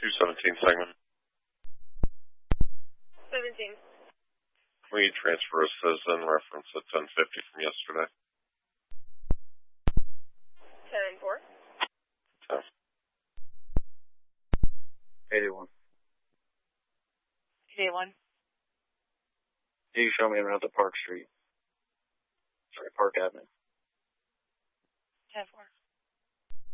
217 segment. 17. We transfer a citizen reference at 1050 from yesterday. 10-4. 10. 81. 81. You show me around the Park Street. Sorry, Park Avenue. 10-4.